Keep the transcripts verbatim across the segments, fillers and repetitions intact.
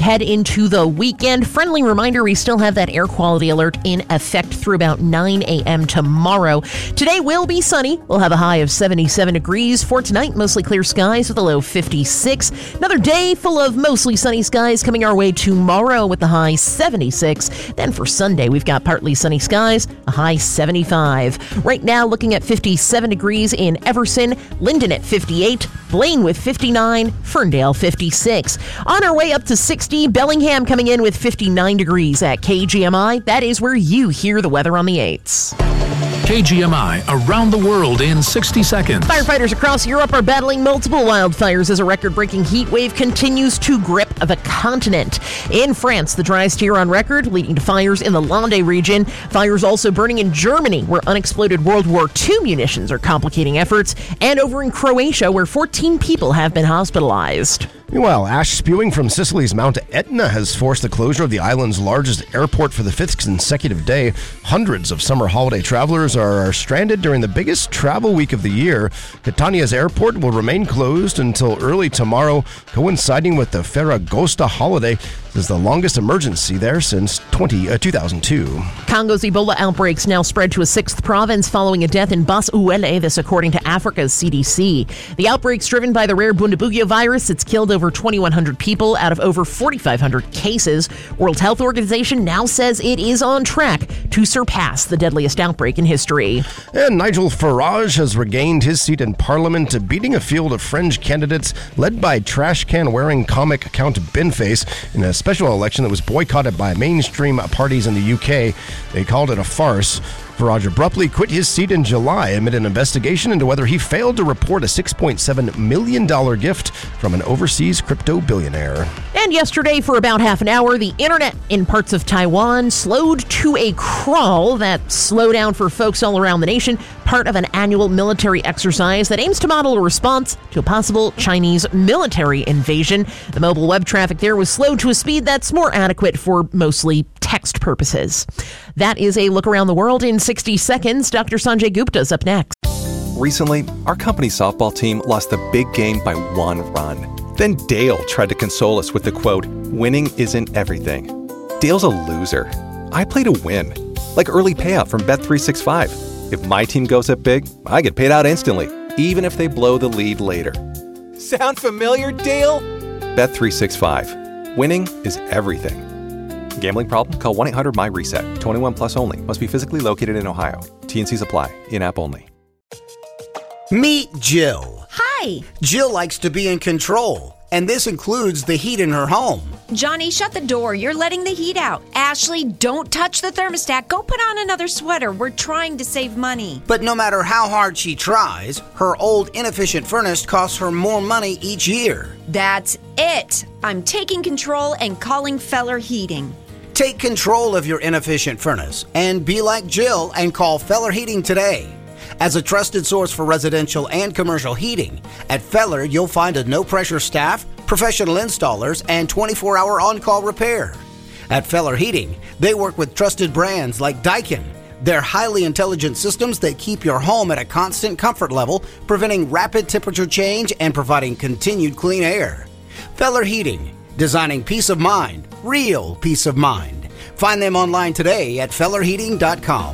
head into the weekend. Friendly reminder, we still have that air quality alert in effect through about nine a.m. tomorrow. Today will be sunny. We'll have a high of seventy-seven degrees. For tonight, mostly clear skies with a low fifty-six. Another day full of mostly sunny skies coming our way tomorrow with the high seventy-six. Then for Sunday, we've got partly sunny skies, a high seventy-five. Right now, looking at fifty-seven degrees in Everson, Linden at fifty-eight, Blaine with fifty-nine, Ferndale fifty-six. On our way up to sixty, Bellingham coming in with fifty-nine degrees at K G M I. That is where you hear the weather on the eights. K G M I around the world in sixty seconds. Firefighters across Europe are battling multiple wildfires as a record-breaking heat wave continues to grip the continent. In France, the driest year on record, leading to fires in the Landes region. Fires also burning in Germany, where unexploded World War Two munitions are complicating efforts, and over in Croatia, where fourteen people have been hospitalized. Meanwhile, ash spewing from Sicily's Mount Etna has forced the closure of the island's largest airport for the fifth consecutive day. Hundreds of summer holiday travelers are stranded during the biggest travel week of the year. Catania's airport will remain closed until early tomorrow, coinciding with the Ferragosta holiday. This is the longest emergency there since twenty, uh, two thousand two. Congo's Ebola outbreaks now spread to a sixth province following a death in Bas-Uele, this according to Africa's C D C. The outbreak's driven by the rare Bundibugyo virus. It's killed over twenty-one hundred people out of over forty-five hundred cases. World Health Organization now says it is on track to surpass the deadliest outbreak in history. And Nigel Farage has regained his seat in Parliament, beating a field of fringe candidates led by trash can-wearing comic Count Binface in a special election that was boycotted by mainstream parties in the U K. They called it a farce. Farage abruptly quit his seat in July amid an investigation into whether he failed to report a six point seven million dollars gift from an overseas crypto billionaire. And yesterday, for about half an hour, the internet in parts of Taiwan slowed to a crawl. That slowdown for folks all around the nation, part of an annual military exercise that aims to model a response to a possible Chinese military invasion. The mobile web traffic there was slowed to a speed that's more adequate for mostly text purposes. That is a look around the world in sixty seconds. Doctor Sanjay Gupta is up next. Recently, our company softball team lost the big game by one run. Then Dale tried to console us with the quote, "Winning isn't everything." Dale's a loser. I play to win. Like early payout from Bet three sixty-five. If my team goes up big, I get paid out instantly, even if they blow the lead later. Sound familiar, Dale? Bet three sixty-five. Winning is everything. Gambling problem? Call one eight hundred M Y reset. twenty-one plus only. Must be physically located in Ohio. T and Cs apply. In-app only. Meet Jill. Hi. Jill likes to be in control, and this includes the heat in her home. Johnny, shut the door. You're letting the heat out. Ashley, don't touch the thermostat. Go put on another sweater. We're trying to save money. But no matter how hard she tries, her old inefficient furnace costs her more money each year. That's it. I'm taking control and calling Feller Heating. Take control of your inefficient furnace and be like Jill and call Feller Heating today. As a trusted source for residential and commercial heating, at Feller you'll find a no-pressure staff, professional installers, and twenty-four hour on-call repair. At Feller Heating, they work with trusted brands like Daikin. They're highly intelligent systems that keep your home at a constant comfort level, preventing rapid temperature change and providing continued clean air. Feller Heating, designing peace of mind, real peace of mind. Find them online today at feller heating dot com.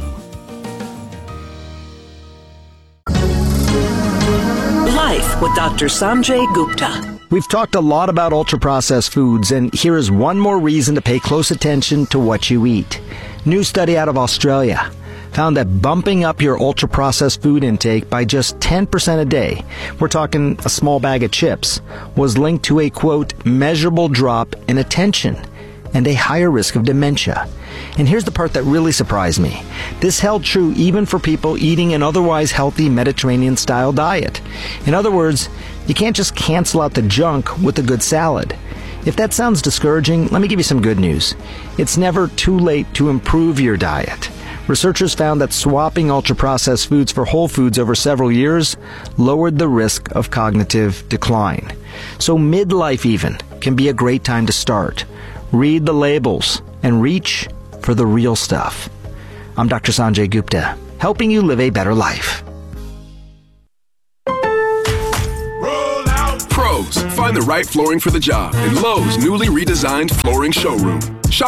Life with Doctor Sanjay Gupta. We've talked a lot about ultra-processed foods, and here is one more reason to pay close attention to what you eat. New study out of Australia found that bumping up your ultra-processed food intake by just ten percent a day, we're talking a small bag of chips, was linked to a, quote, measurable drop in attention and a higher risk of dementia. And here's the part that really surprised me. This held true even for people eating an otherwise healthy Mediterranean-style diet. In other words, you can't just cancel out the junk with a good salad. If that sounds discouraging, let me give you some good news. It's never too late to improve your diet. Researchers found that swapping ultra-processed foods for whole foods over several years lowered the risk of cognitive decline. So midlife even can be a great time to start. Read the labels and reach for the real stuff. I'm Doctor Sanjay Gupta, helping you live a better life. Pro Lowe's. Find the right flooring for the job in Lowe's newly redesigned flooring showroom.